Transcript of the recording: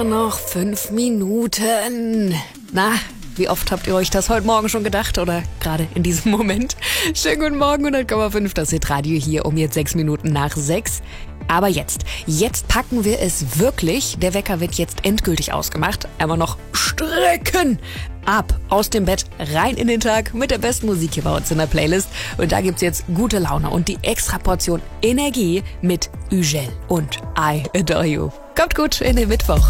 noch 5 Minuten. Na, wie oft habt ihr euch das heute Morgen schon gedacht oder gerade in diesem Moment? Schönen guten Morgen, 100,5, das Hit-Radio hier um jetzt 6 Minuten nach 6. Aber jetzt packen wir es wirklich. Der Wecker wird jetzt endgültig ausgemacht. Einmal noch strecken. Ab aus dem Bett, rein in den Tag mit der besten Musik hier bei uns in der Playlist. Und da gibt's jetzt gute Laune und die extra Portion Energie mit Ugel und I Adore You. Kommt gut in den Mittwoch.